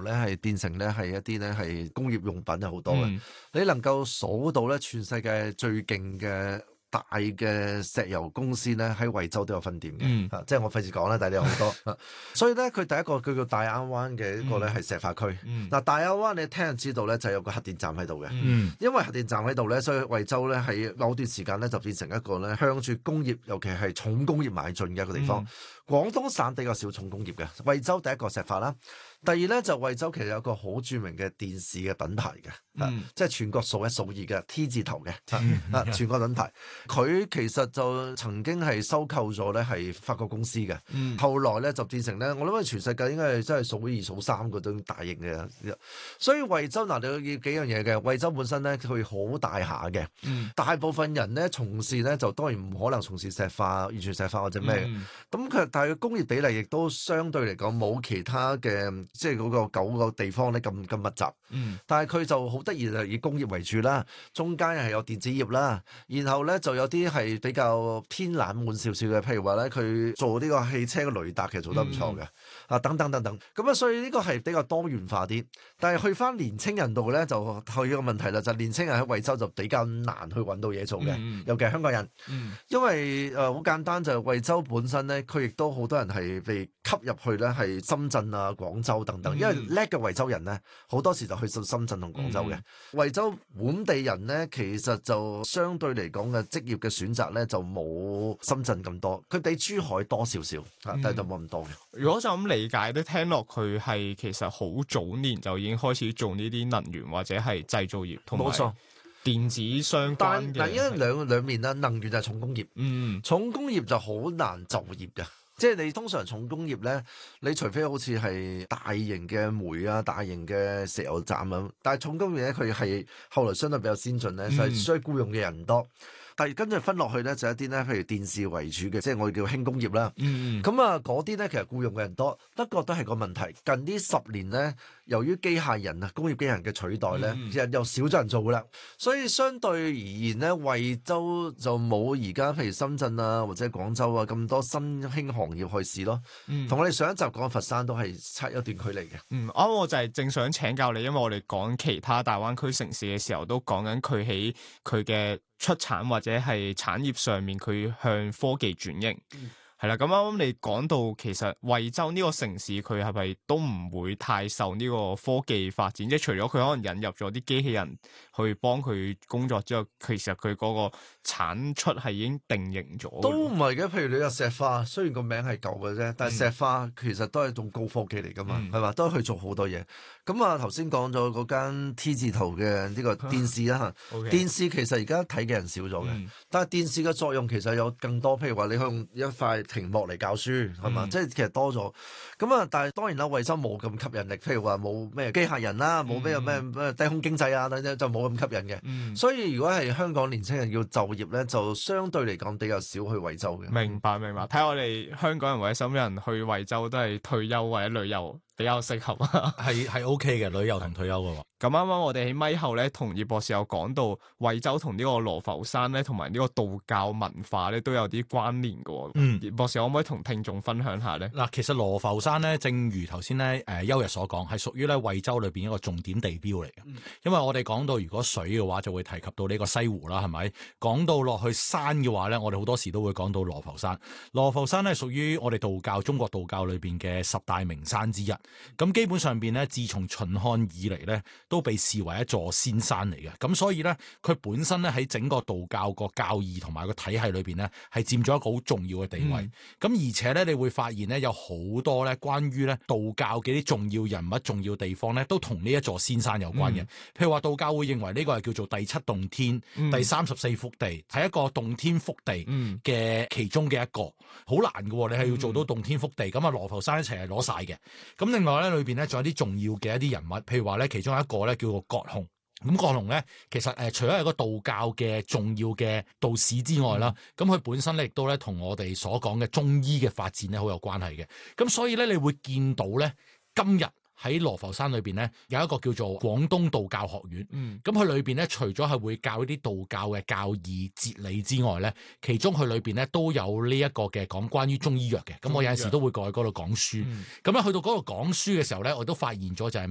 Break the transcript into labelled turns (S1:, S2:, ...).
S1: 咧係變成咧係一啲咧係工業用品係好多嘅。你能夠數到咧全世界最勁嘅大嘅石油公司咧喺惠州都有分店嘅，即係我費事講啦，但係你有好多。所以咧，佢第一個叫大亞灣嘅一個咧係石化區。嗱，大亞灣你聽人知道咧就有個核電站喺度嘅，因為核電站喺度咧，所以惠州咧喺某段時間咧就變成一個咧向住工業，尤其係重工業邁進嘅一個地方。廣東省比較少重工業嘅，惠州第一個石化啦。第二咧就惠州其實有個好著名嘅電視嘅品牌嘅，即係全國數一數二嘅 T 字頭嘅，全國品牌。佢其實就曾經係收購咗咧係法國公司嘅，後來咧就變成咧，我諗全世界應該係真係數一二數三嗰種大型嘅。所以惠州嗱，你要幾樣嘢嘅，惠州本身咧佢好大下嘅，大部分人咧從事咧就當然唔可能從事石化、完全石化或者咩，咁佢但係佢工業比例亦都相對嚟講冇其他嘅即係嗰個9個地方咧咁密集，但係佢就好得意就以工業為主啦，中間係有電子業啦，然後咧就有啲係比較偏冷門少少嘅，譬如話咧佢做呢個汽車嘅雷達其實做得唔錯嘅，等等，咁啊所以呢個係比較多元化啲，但係去翻年青人度咧就有一個問題啦，就年青人喺惠州就比較難去揾到嘢做嘅，尤其係香港人，因為好簡單就係惠州本身咧，佢亦都好多人係被吸入去咧係深圳啊、廣州等等，因為叻嘅惠州人咧好多時就去到深圳同廣州嘅，惠州本地人咧其實就相對嚟講嘅職業嘅選擇咧就冇深圳咁多，佢比珠海多少少，但係就冇咁多嘅。
S2: 如果就咁理解都聽落佢係其實好早年就已經開始做呢啲能源或者係製造業同埋電子相關嘅。
S1: 但因為兩面啦，能源就係重工業，重工業就好難就業嘅。即係你通常重工業咧，你除非好似係大型嘅煤啊、大型嘅石油站咁，但係重工業咧佢係後來相對比較先進咧，就係需要僱用嘅人多。但係跟住分落去咧，就一啲咧，譬如電視為主嘅，即係我哋叫輕工業啦。咁啊，嗰啲咧其實僱用嘅人多，不過都係個問題。近呢10年咧，由於機械人啊、工業機械人嘅取代咧，其實又少咗人做噶啦。所以相對而言咧，惠州就冇而家譬如深圳啊或者廣州啊咁多新興行業去試咯。同我哋上一集講佛山都係差一段距離嘅。
S2: 啱我就係正想請教你，因為我哋講其他大灣區城市嘅時候，都講緊佢喺佢嘅出產或者係產業上面，佢向科技轉型。係啦，咁啱啱你講到其實惠州呢個城市佢係咪都唔會太受呢個科技發展？即係除咗佢可能引入咗啲機器人去幫佢工作之後，其實佢嗰個產出係已經定型咗。
S1: 都唔係嘅，譬如你話石化，雖然個名係舊嘅啫，但係石化其實都係一種高科技嚟噶嘛，係嘛，都係去做好多嘢。咁啊，頭先講咗嗰間 T 字頭嘅呢個電視啦嚇，電視其實而家睇嘅人少咗嘅，但係電視嘅作用其實有更多，譬如話你用一塊屏幕嚟教書係嘛，即係其實多咗。咁啊，但係當然啦，惠州冇咁吸引力，譬如話冇咩機械人啦，冇咩低空經濟啊等等，就冇咁吸引嘅。所以如果係香港年輕人要就業咧，就相對嚟講比較少去惠州嘅。
S2: 明白。睇下我哋香港人或者深圳人去惠州都係退休或者旅遊比較適合啊。
S3: 係 OK 嘅，旅遊同退休嘅話。
S2: 咁啱啱我哋喺咪後咧，同葉博士有講到惠州同呢個羅浮山咧，同埋呢個道教文化咧都有啲關聯嘅。葉博士可唔可以同聽眾分享下咧？
S3: 嗱，其實羅浮山咧，正如頭先咧邱日所講，係屬於咧惠州裏邊一個重點地標嚟嘅。因為我哋講到如果水嘅話，就會提及到呢個西湖啦，係咪？講到落去山嘅話咧，我哋好多時都會講到羅浮山。羅浮山咧屬於我哋道教中國道教裏邊嘅10大名山之一。咁基本上邊咧，自從秦漢以嚟咧，都被視為一座仙山嚟嘅。咁所以咧，佢本身咧喺整個道教個教義同埋個體系裏邊咧，係佔咗一個好重要嘅地位。咁而且咧，你會發現咧，有好多咧關於咧道教嘅啲重要人物、重要地方咧，都同呢一座仙山有關嘅。譬如話道教會認為呢個係叫做第7洞天、第34福地，係一個洞天福地嘅其中嘅一個。好難嘅，你係要做到洞天福地。咁啊，羅浮山一齊係攞晒嘅。咁另外咧，裏邊咧仲有啲重要嘅一啲人物，譬如話咧，其中一個咧叫做葛洪。咁葛洪咧，其實除咗係個道教嘅重要嘅道士之外啦，咁佢本身咧亦都咧同我哋所講嘅中醫嘅發展咧好有關係嘅。咁所以咧，你會見到咧今日喺羅浮山裏邊咧有一個叫做廣東道教學院。咁佢裏邊咧除咗係會教一啲道教嘅教義哲理之外咧，其中佢裏邊咧都有呢一個嘅講關於中醫藥嘅。咁我有陣時都會過去嗰度講書。咁咧去到嗰度講書嘅時候咧，我都發現咗就係